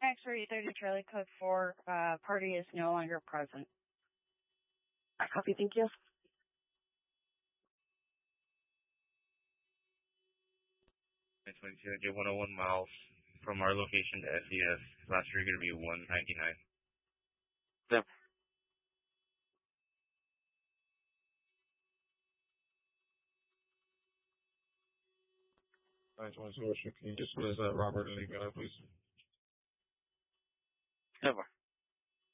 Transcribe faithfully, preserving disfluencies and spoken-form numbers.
X-ray thirty Charlie code four, uh, party is no longer present. I copy, thank you. nine twenty-two, get one oh one miles from our location to S E S. Last year going to be one ninety-nine. Yep. nine twenty-two, Ocean, can you just let uh, Robert and Lee go, please? Never.